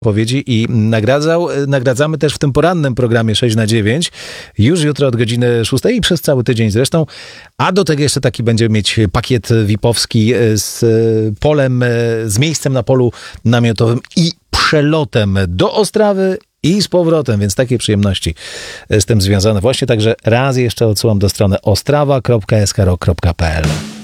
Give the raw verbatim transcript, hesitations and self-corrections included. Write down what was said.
odpowiedzi i nagradzał. Nagradzamy też w tym porannym programie sześć na dziewięć. Już jutro od godziny szóstej i przez cały tydzień zresztą. A do tego jeszcze taki będziemy mieć pakiet V I P-owski z polem, z miejscem na polu namiotowym i przelotem do Ostrawy i z powrotem, więc takie przyjemności z tym związane właśnie. Także raz jeszcze odsyłam do strony ostrawa kropka s k rock kropka p l.